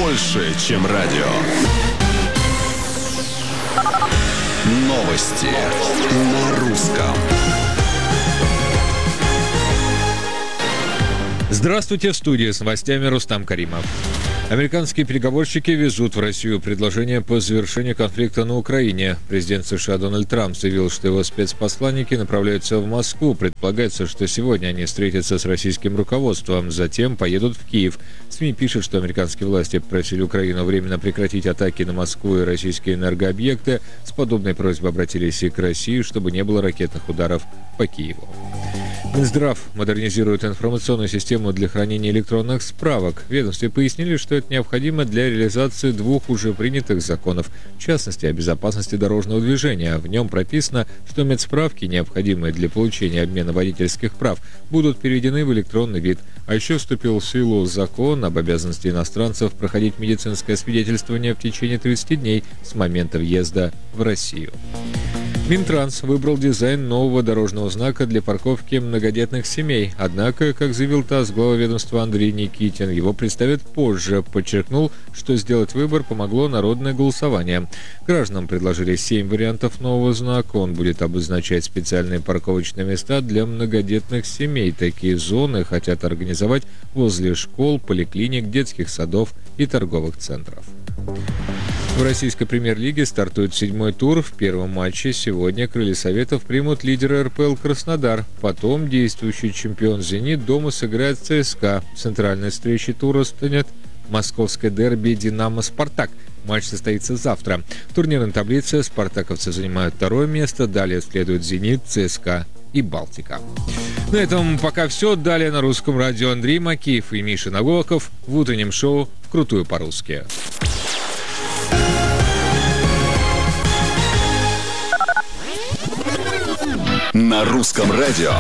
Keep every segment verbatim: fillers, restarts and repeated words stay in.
больше, чем радио. Новости на русском. Здравствуйте, в студии с новостями Рустам Каримов. Американские переговорщики везут в Россию предложение по завершению конфликта на Украине. Президент США Дональд Трамп заявил, что его спецпосланники направляются в Москву. Предполагается, что сегодня они встретятся с российским руководством, затем поедут в Киев. СМИ пишут, что американские власти попросили Украину временно прекратить атаки на Москву и российские энергообъекты. С подобной просьбой обратились и к России, чтобы не было ракетных ударов по Киеву. Минздрав модернизирует информационную систему для хранения электронных справок. В ведомстве пояснили, что это необходимо для реализации двух уже принятых законов, в частности, о безопасности дорожного движения. В нем прописано, что медсправки, необходимые для получения обмена водительских прав, будут переведены в электронный вид. А еще вступил в силу закон об обязанности иностранцев проходить медицинское свидетельствование в течение тридцати дней с момента въезда в Россию. Минтранс выбрал дизайн нового дорожного знака для парковки многодетных семей. Однако, как заявил ТАСС, глава ведомства Андрей Никитин, его представят позже. Подчеркнул, что сделать выбор помогло народное голосование. Гражданам предложили семь вариантов нового знака. Он будет обозначать специальные парковочные места для многодетных семей. Такие зоны хотят организовать возле школ, поликлиник, детских садов и торговых центров. В российской премьер-лиге стартует седьмой тур. В первом матче сегодня крылья советов примут лидера эр пэ эл Краснодар. Потом действующий чемпион «Зенит» дома сыграет с ЦСКА. Центральной встречей тура станет московское дерби «Динамо-Спартак». Матч состоится завтра. В турнирной таблице спартаковцы занимают второе место. Далее следуют «Зенит», ЦСКА и «Балтика». На этом пока все. Далее на русском радио Андрей Макеев и Миша Нагоков в утреннем шоу «Вкрутую по-русски». На русском радио.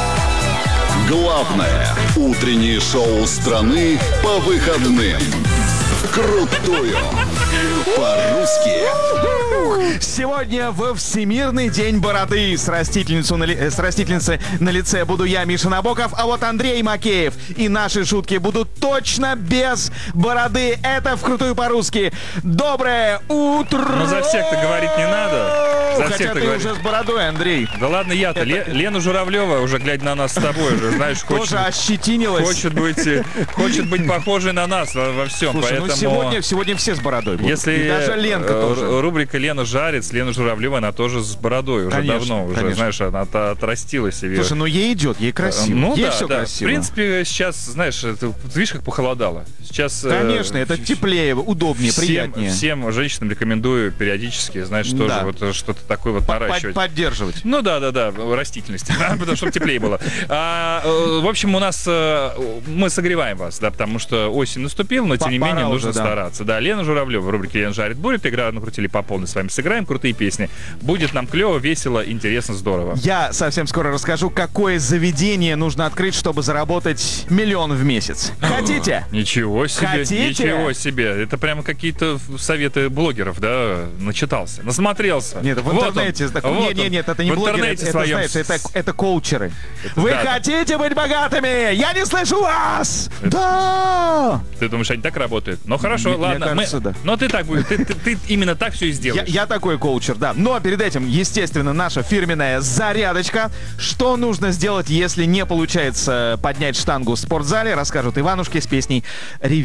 Главное утреннее шоу страны по выходным. Крутую по-русски. Сегодня во Всемирный день бороды. С растительницей, на ли... с растительницей на лице буду я, Миша Набоков, а вот Андрей Макеев. И наши шутки будут точно без бороды. Это вкрутую по-русски. Доброе утро! Ну за всех-то говорить не надо. За Хотя ты говорить. уже с бородой, Андрей. Да ладно я-то. Это... Лена Журавлева, уже глядя на нас с тобой, уже, знаешь, хочет... Тоже ощетинилась. Хочет быть, хочет быть похожей на нас во, во всем. Слушай, поэтому... ну сегодня, сегодня все с бородой будут. Если и даже Ленка тоже. Рубрика «Лена жарит», с Леной Журавлевой, она тоже с бородой уже конечно, давно. Уже, конечно. знаешь, она отрастила себе. Слушай, ну ей идет, ей красиво. Ну ей да, все да. красиво. В принципе, сейчас, знаешь, ты видишь, как похолодало. Сейчас, конечно, э, это теплее, удобнее, всем, приятнее. Всем женщинам рекомендую периодически, знаешь, тоже да. вот что-то такое вот наращивать. Поддерживать. Ну да, да, да, растительность, потому что теплее было. А, в общем, у нас мы согреваем вас, да, потому что осень наступила, но тем не менее нужно стараться. Да, Лена Журавлева в рубрике «Лена жарит» будет. Игра накрутили по полной, с вами сыграем крутые песни. Будет нам клево, весело, интересно, здорово. Я совсем скоро расскажу, какое заведение нужно открыть, чтобы заработать миллион в месяц. Хотите? Ничего себе, Хотите? ничего себе. Это прямо какие-то советы блогеров, да, начитался, насмотрелся. Нет, в вот интернете. Так, вот нет, нет, нет, это не в блогеры, интернете это, своем. это, знаете, это, это коучеры. Это, Вы да, хотите да. быть богатыми? Я не слышу вас! Это... Да! Ты думаешь, они так работают? Ну хорошо, Мне, ладно. мне кажется, мы... да. Но ты так будешь, ты, ты, ты именно так все и сделаешь. Я, я такой коучер, да. Но перед этим, естественно, наша фирменная зарядочка. Что нужно сделать, если не получается поднять штангу в спортзале, расскажут Иванушки с песней «Ревизия».